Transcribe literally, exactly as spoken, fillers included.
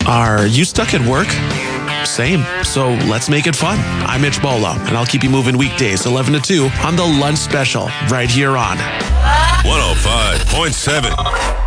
Are you stuck at work? Same. So let's make it fun. I'm Mitch Bolo, and I'll keep you moving weekdays eleven to two on the Lunch Special right here on one oh five point seven